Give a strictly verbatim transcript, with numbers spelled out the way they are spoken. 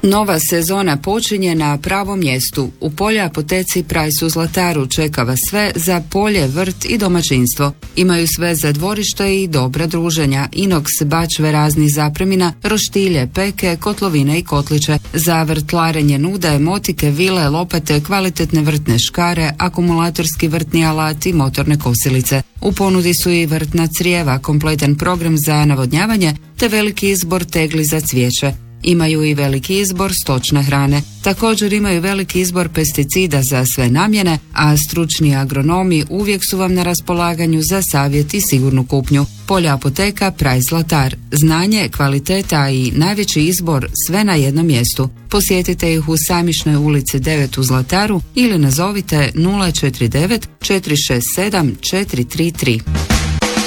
Nova sezona počinje na pravom mjestu. U Polje apoteci Price u Zlataru čeka vas sve za polje, vrt i domaćinstvo. Imaju sve za dvorište i dobra druženja, inoks, bačve raznih zapremina, roštilje, peke, kotlovine i kotliće. Za vrtlarenje nude motike, vile, lopate, kvalitetne vrtne škare, akumulatorski vrtni alat i motorne kosilice. U ponudi su i vrtna crijeva, kompletan program za navodnjavanje te veliki izbor tegli za cvijeće. Imaju i veliki izbor stočne hrane. Također imaju veliki izbor pesticida za sve namjene, a stručni agronomi uvijek su vam na raspolaganju za savjet i sigurnu kupnju. Polje apoteka Price Zlatar. Znanje, kvaliteta i najveći izbor sve na jednom mjestu. Posjetite ih u Samišnoj ulici devet u Zlataru ili nazovite nula četiri devet četiri šest sedam četiri tri tri.